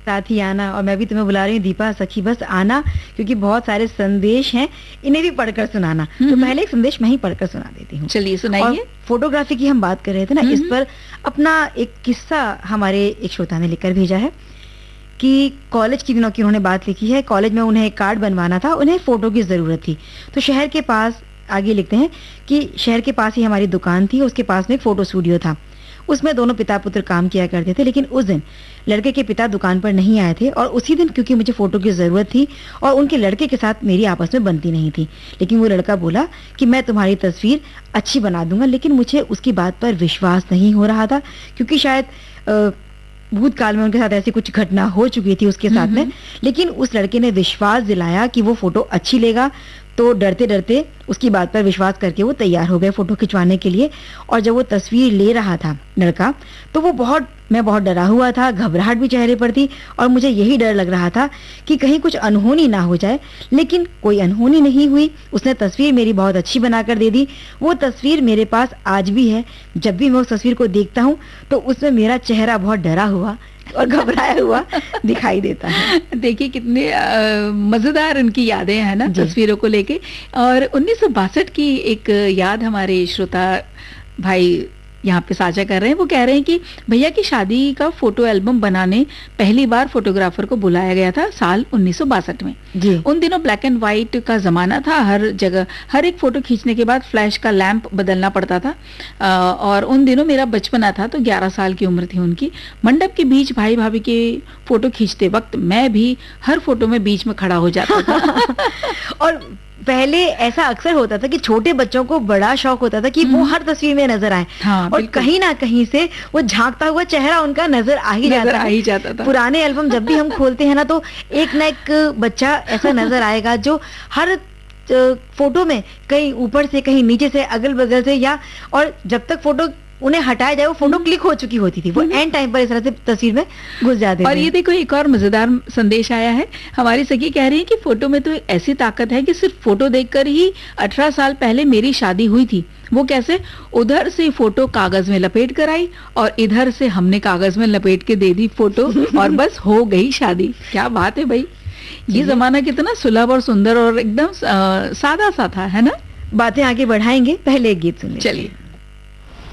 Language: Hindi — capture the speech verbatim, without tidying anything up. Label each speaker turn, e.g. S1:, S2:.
S1: साथ ही आना, और मैं भी तुम्हें बुला रही हूँ दीपा सखी बस आना, क्योंकि बहुत सारे संदेश हैं, इन्हें भी पढ़कर सुनाना। तो पहले एक संदेश मैं ही पढ़कर सुना देती हूँ।
S2: चलिए सुनाइए।
S1: फोटोग्राफी की हम बात कर रहे थे ना, इस पर अपना एक किस्सा हमारे एक श्रोता ने लिखकर भेजा है कि कॉलेज के दिनों की उन्होंने बात लिखी है। कॉलेज में उन्हें एक कार्ड बनवाना था, उन्हें फोटो की जरूरत थी। तो शहर के पास, आगे लिखते हैं कि शहर के पास ही हमारी दुकान थी, उसके पास में एक फोटो स्टूडियो था। उसमें दोनों पिता पुत्र काम किया करते थे, लेकिन उस दिन लड़के के पिता दुकान पर नहीं आए थे, और उसी दिन क्योंकि मुझे फोटो की जरूरत थी और उनके लड़के के साथ मेरी आपस में बनती नहीं थी, लेकिन वो लड़का बोला कि मैं तुम्हारी तस्वीर अच्छी बना दूंगा, लेकिन मुझे उसकी बात पर विश्वास नहीं हो रहा था, क्योंकि शायद भूतकाल में उनके साथ ऐसी कुछ घटना हो चुकी थी उसके साथ में। लेकिन उस लड़के ने विश्वास दिलाया कि वो फोटो अच्छी लेगा, तो डरते डरते उसकी बात पर विश्वास करके वो तैयार हो गए फोटो खिंचवाने के लिए। और जब वो तस्वीर ले रहा था लड़का, तो वो बहुत मैं बहुत डरा हुआ था, घबराहट भी चेहरे पर थी, और मुझे यही डर लग रहा था कि कहीं कुछ अनहोनी ना हो जाए। लेकिन कोई अनहोनी नहीं हुई, उसने तस्वीर मेरी बहुत अच्छी बनाकर दे दी। वो तस्वीर मेरे पास आज भी है। जब भी मैं उस तस्वीर को देखता हूँ तो उसमें मेरा चेहरा बहुत डरा हुआ और घबराया हुआ दिखाई देता है।
S2: देखिए कितने मजेदार इनकी यादें हैं ना तस्वीरों को लेके। और उन्नीस सौ बासठ की एक याद हमारे श्रोता भाई यहाँ पे साझा कर रहे हैं। वो कह रहे हैं कि भैया की शादी का फोटो एल्बम बनाने पहली बार फोटोग्राफर को बुलाया गया था साल उन्नीस सौ बासठ में। जी। उन दिनों ब्लैक एंड व्हाइट का जमाना था, हर जगह हर एक फोटो खींचने के बाद फ्लैश का लैंप बदलना पड़ता था। आ, और उन दिनों मेरा बचपना था, तो ग्यारह साल की उम्र थी उनकी। मंडप के बीच भाई भाभी के फोटो खींचते वक्त मैं भी हर फोटो में बीच में खड़ा हो जाता था।
S1: और पहले ऐसा अक्सर होता था कि छोटे बच्चों को बड़ा शौक होता था कि वो हर तस्वीर में नजर आए। हाँ, और कहीं ना कहीं से वो झांकता हुआ चेहरा उनका नजर आ ही जाता,
S2: आ ही जाता था।
S1: पुराने एल्बम जब भी हम खोलते हैं ना, तो एक ना एक बच्चा ऐसा नजर आएगा जो हर फोटो में कहीं ऊपर से, कहीं नीचे से, अगल बगल से, या और जब तक फोटो उन्हें हटाया जाए वो फोटो क्लिक हो चुकी होती थी, वो एंड टाइम पर इस तरह से तस्वीर में घुस जाते थे।
S2: और ये देखो एक और मजेदार संदेश आया है। हमारी सखी कह रही है कि फोटो में तो ऐसी ताकत है कि सिर्फ फोटो देखकर ही अठारह साल पहले मेरी शादी हुई थी। वो कैसे? उधर से फोटो कागज में लपेट कर आई और इधर से हमने कागज में लपेट के दे दी फोटो और बस हो गई शादी। क्या बात है भाई, ये जमाना कितना सुलभ और सुंदर और एकदम सादा सा था, है ना।
S1: बातें आगे बढ़ाएंगे, पहले एक गीत सुनिए।
S2: चलिए।